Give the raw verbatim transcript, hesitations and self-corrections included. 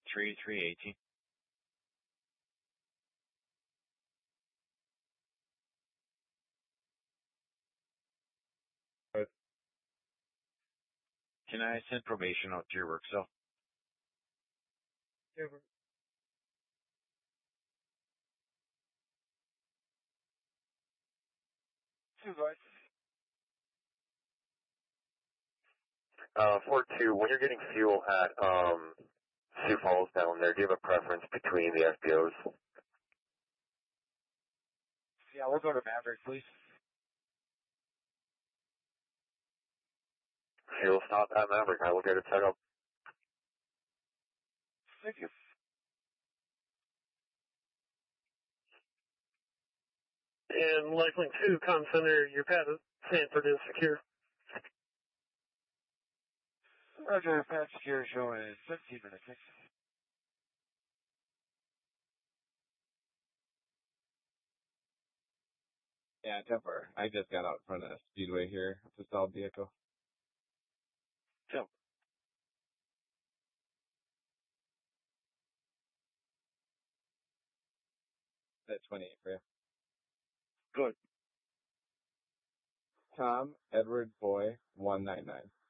three three eighteen. But Can I send probation out to your work cell? yeah, Two guys. Uh, four two, when you're getting fuel at, um, Sioux Falls down there, do you have a preference between the F B Os? Yeah, we'll go to Maverick, please. Fuel stop at Maverick, I will get it set up. Thank you. and Lifelink two, comm center, your path of Sanford is secure. Roger, patch secure showing seventeen minutes. Yeah, Temper. I just got out in front of Speedway here. It's a solid vehicle. Jump. At twenty-eight for you. Good. Tom Edward Boy one nine nine.